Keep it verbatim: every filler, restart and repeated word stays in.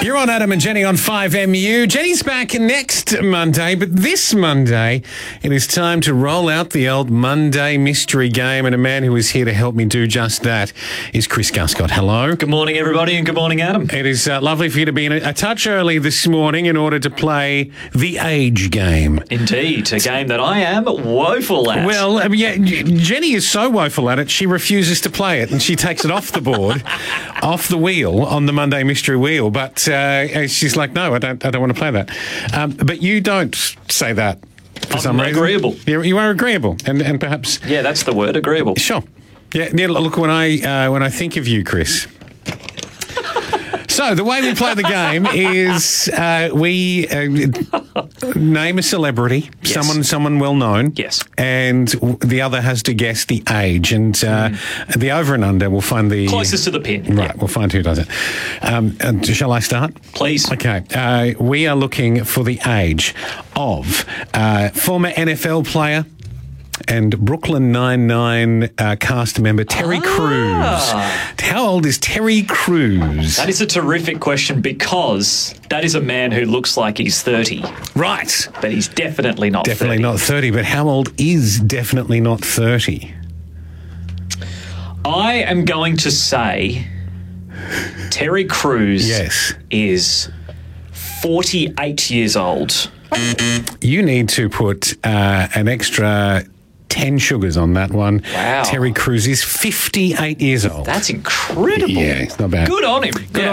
You're on Adam and Jenny on five M U. Jenny's back next Monday, but this Monday, it is time to roll out the old Monday mystery game, and a man who is here to help me do just that is Chris Guscott. Hello. Good morning, everybody, and good morning, Adam. It is uh, lovely for you to be in a, a touch early this morning in order to play the age game. Indeed, a game that I am woeful at. Well, um, yeah, Jenny is so woeful at it, she refuses to play it, and she takes it off the board, off the wheel, on the Monday mystery wheel, but uh, she's like, no, I don't I don't want to play that. Um, but you don't say that for I'm some reason. agreeable. You, you are agreeable, and, and perhaps... Yeah, that's the word, agreeable. Sure. Yeah, yeah, look, when I, uh, when I think of you, Chris... So the way we play the game is uh, we uh, name a celebrity, Yes. someone someone well known, Yes. and w- the other has to guess the age, and uh, Mm. the over and under will find the Closest to the pin. Right, Yeah. we'll find who does it. Um, and shall I start? Please. Okay, uh, we are looking for the age of uh, former N F L player and Brooklyn Nine-Nine uh, cast member Terry Ah. Crews. How old is Terry Crews? That is a terrific question because that is a man who looks like he's thirty, Right. but he's definitely not Definitely thirty. not thirty, but how old is definitely not thirty? I am going to say Terry Crews Yes. is forty-eight years old. You need to put uh, an extra ten sugars on that one. Wow. Terry Crews is fifty-eight years old. That's incredible. Yeah, it's not bad. Good on him. Good Yeah.